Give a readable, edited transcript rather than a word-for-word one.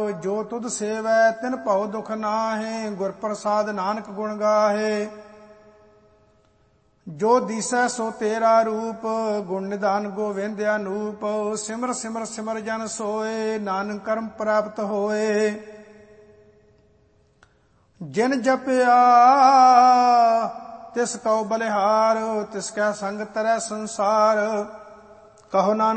ਜੋ ਤੁਧ ਸੇਵੈ ਤਿਨ ਭਉ ਦੁਖ ਨਾਹਿ। ਗੁਰ ਪ੍ਰਸਾਦ ਨਾਨਕ ਗੁਣ ਗਾਹੇ। ਜੋ ਦੀਸੈ ਸੋ ਤੇਰਾ ਰੂਪ, ਗੁਣ ਨਿਧਾਨ ਗੋਵਿੰਦ ਅਨੂਪ। ਸਿਮਰ ਸਿਮਰ ਸਿਮਰ ਜਨ ਸੋਏ, ਨਾਨਕ ਕਰਮ ਪ੍ਰਾਪਤ ਹੋਏ। ਜਿਨ ਜਪਿਆ ਤਿਸ ਕਉ ਬਲਿਹਾਰ, ਤਿਸ ਕੈ ਸੰਗ ਤਰੈ ਸੰਸਾਰ। ਕਹੋ ਨਾਨਕ